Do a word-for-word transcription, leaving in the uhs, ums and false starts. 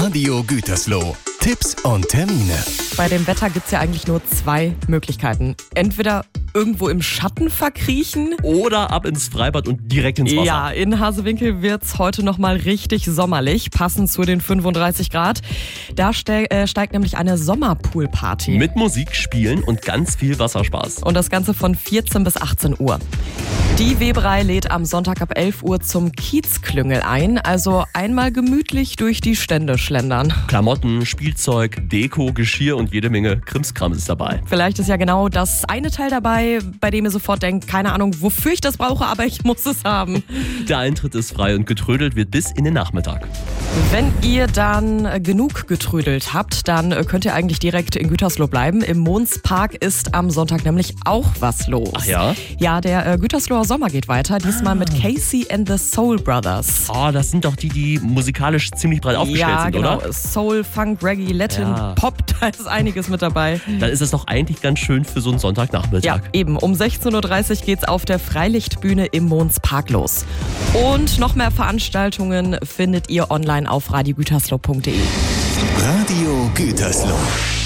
Radio Gütersloh. Tipps und Termine. Bei dem Wetter gibt es ja eigentlich nur zwei Möglichkeiten. Entweder irgendwo im Schatten verkriechen. Oder ab ins Freibad und direkt ins Wasser. Ja, in Hasewinkel wird es heute nochmal richtig sommerlich, passend zu den fünfunddreißig Grad. Da ste- äh, steigt nämlich eine Sommerpoolparty. Mit Musik, Spielen und ganz viel Wasserspaß. Und das Ganze von vierzehn bis achtzehn Uhr. Die Weberei lädt am Sonntag ab elf Uhr zum Kiezklüngel ein. Also einmal gemütlich durch die Stände schlendern. Klamotten, Spielzeug, Deko, Geschirr und jede Menge Krimskram ist dabei. Vielleicht ist ja genau das eine Teil dabei, bei dem ihr sofort denkt, keine Ahnung, wofür ich das brauche, aber ich muss es haben. Der Eintritt ist frei und getrödelt wird bis in den Nachmittag. Wenn ihr dann genug getrödelt habt, dann könnt ihr eigentlich direkt in Gütersloh bleiben. Im Monspark ist am Sonntag nämlich auch was los. Ach ja? Ja, der äh, Gütersloher Sommer geht weiter, diesmal ah. mit Casey and the Soul Brothers. Oh, das sind doch die, die musikalisch ziemlich breit aufgestellt ja, sind, genau. oder? Soul, Funk, Reggae, Latin, Ja. Pop, da ist einiges mit dabei. Dann ist es doch eigentlich ganz schön für so einen Sonntagnachmittag. Ja, eben. Um sechzehn Uhr dreißig geht's auf der Freilichtbühne im Monspark los. Und noch mehr Veranstaltungen findet ihr online auf radio gütersloh punkt de. Radio Gütersloh.